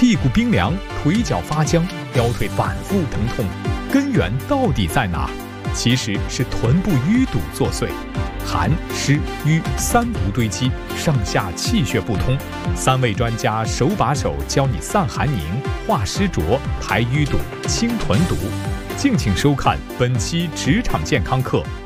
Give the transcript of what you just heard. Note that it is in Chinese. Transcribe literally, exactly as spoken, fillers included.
屁股冰凉、腿脚发僵、腰腿反复疼痛，根源到底在哪？其实是臀部淤堵作祟。寒、湿、瘀三毒堆积，上下气血不通。三位专家手把手教你散寒凝、化湿浊、排淤堵、清臀毒。敬请收看本期职场健康课。